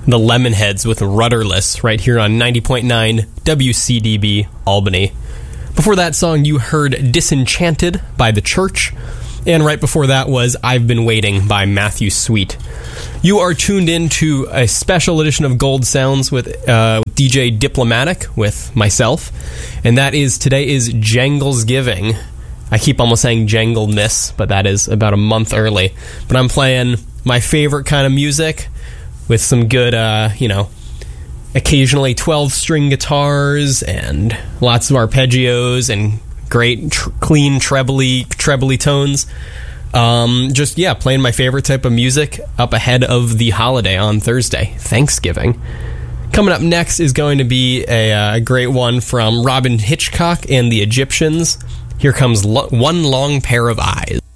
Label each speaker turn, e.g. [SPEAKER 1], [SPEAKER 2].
[SPEAKER 1] the Lemonheads with Rudderless right here on 90.9 WCDB Albany. Before that song, you heard Disenchanted by The Church, and right before that was I've Been Waiting by Matthew Sweet. You are tuned in to a special edition of Gold Sounds with DJ Diplomatic with myself, and that is today is Jangles Giving. I keep almost saying Jangled Miss, but that is about a month early. But I'm playing my favorite kind of music with some good, occasionally 12-string guitars and lots of arpeggios and great clean trebly tones. Playing my favorite type of music up ahead of the holiday on Thursday, Thanksgiving. Coming up next is going to be a great one from Robin Hitchcock and the Egyptians. Here comes One Long Pair of Eyes.